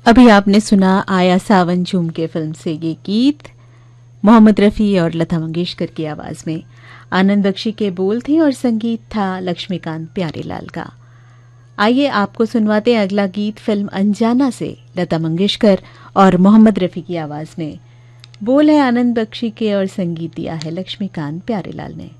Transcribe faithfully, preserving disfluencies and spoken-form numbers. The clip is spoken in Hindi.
अभी आपने सुना आया सावन झूम के फिल्म से ये गीत मोहम्मद रफ़ी और लता मंगेशकर की आवाज में। आनंद बख्शी के बोल थे और संगीत था लक्ष्मीकांत प्यारेलाल का। आइए आपको सुनवाते अगला गीत फिल्म अनजाना से, लता मंगेशकर और मोहम्मद रफ़ी की आवाज में। बोल है आनंद बख्शी के और संगीत दिया है लक्ष्मीकांत प्यारेलाल ने।